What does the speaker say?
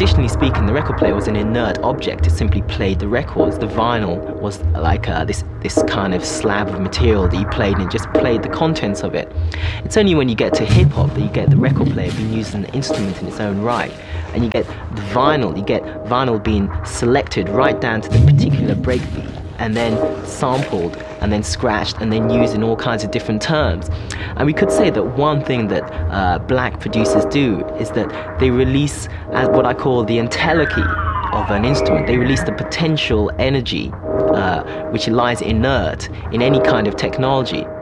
traditionally speaking, the record player was an inert object. It simply played the records. The vinyl was like this kind of slab of material that you played, and it just played the contents of it. It's only when you get to hip-hop that you get the record player being used as an instrument in its own right, and you get the vinyl. You get vinyl being selected right down to the particular breakbeat, and then sampled, and then scratched, and then used in all kinds of different terms. And we could say that one thing that black producers do is that they release what I call the entelechy of an instrument. They release the potential energy which lies inert in any kind of technology.